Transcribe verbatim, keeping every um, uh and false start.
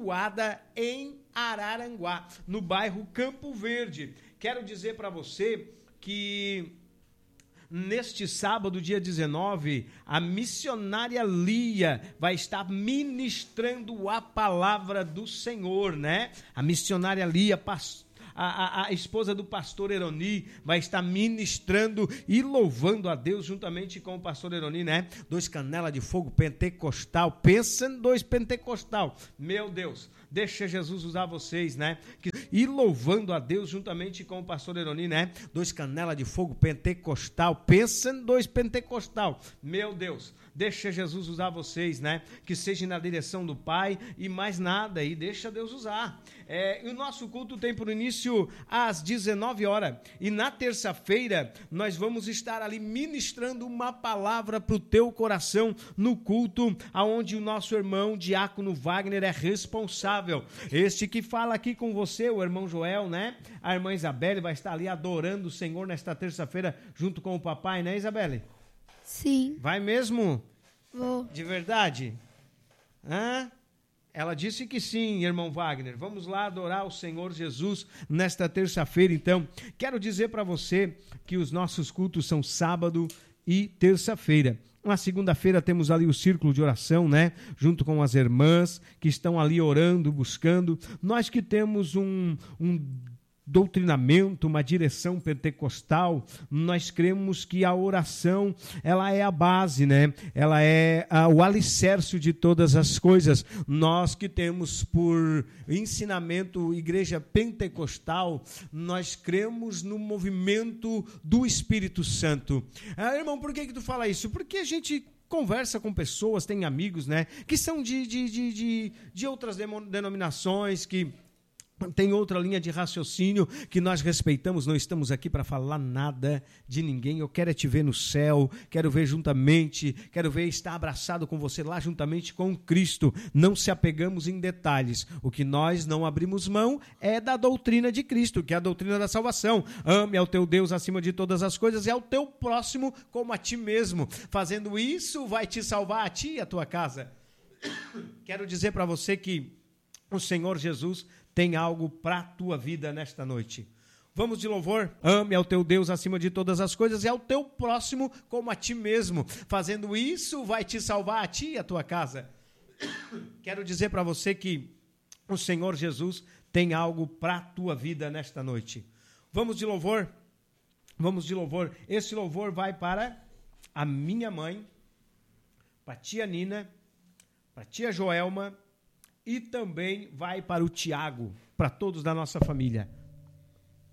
Tabuada, em Araranguá, no bairro Campo Verde. Quero dizer para você que neste sábado, dia dezenove, a missionária Lia vai estar ministrando a palavra do Senhor, né? A missionária Lia, pastor, A, a, a esposa do pastor Eroni, vai estar ministrando e louvando a Deus juntamente com o pastor Eroni, né? Dois canela de fogo pentecostal. Pensa em dois pentecostal. Meu Deus, deixa Jesus usar vocês, né? E louvando a Deus juntamente com o pastor Eroni, né? Dois canela de fogo pentecostal. Pensa em dois pentecostal. Meu Deus, deixa Jesus usar vocês, né? Que seja na direção do Pai e mais nada, e deixa Deus usar. É, e o nosso culto tem por início às dezenove horas, e na terça-feira nós vamos estar ali ministrando uma palavra para o teu coração no culto, aonde o nosso irmão Diácono Wagner é responsável. Este que fala aqui com você, o irmão Joel, né? A irmã Isabelle vai estar ali adorando o Senhor nesta terça-feira junto com o papai, né, Isabelle? Sim. Vai mesmo? Vou. De verdade? Hã? Ela disse que sim, irmão Wagner. Vamos lá adorar o Senhor Jesus nesta terça-feira, então. Quero dizer para você que os nossos cultos são sábado e terça-feira. Na segunda-feira temos ali o círculo de oração, né? Junto com as irmãs que estão ali orando, buscando. Nós que temos um... um doutrinamento, uma direção pentecostal, nós cremos que a oração, ela é a base, né? Ela é a, o alicerce de todas as coisas. Nós que temos por ensinamento igreja pentecostal, nós cremos no movimento do Espírito Santo. Ah, irmão, por que que tu fala isso? Porque a gente conversa com pessoas, tem amigos, né? Que são de, de, de, de, de outras denominações, que tem outra linha de raciocínio que nós respeitamos. Não estamos aqui para falar nada de ninguém. Eu quero é te ver no céu, quero ver juntamente, quero ver estar abraçado com você lá juntamente com Cristo. Não se apegamos em detalhes. O que nós não abrimos mão é da doutrina de Cristo, que é a doutrina da salvação. Ame ao teu Deus acima de todas as coisas e ao teu próximo como a ti mesmo. Fazendo isso vai te salvar a ti e a tua casa. Quero dizer para você que o Senhor Jesus tem algo para a tua vida nesta noite. Vamos de louvor? Ame ao teu Deus acima de todas as coisas e ao teu próximo como a ti mesmo. Fazendo isso, vai te salvar a ti e a tua casa. Quero dizer para você que o Senhor Jesus tem algo para a tua vida nesta noite. Vamos de louvor? Vamos de louvor. Esse louvor vai para a minha mãe, para a tia Nina, para a tia Joelma, e também vai para o Tiago, para todos da nossa família.